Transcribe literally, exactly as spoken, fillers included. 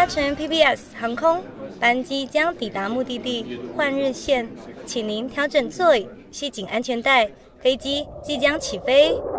乘 P B S 航空，班机将抵达目的地换日线，请您调整座椅，系紧安全带，飞机即将起飞。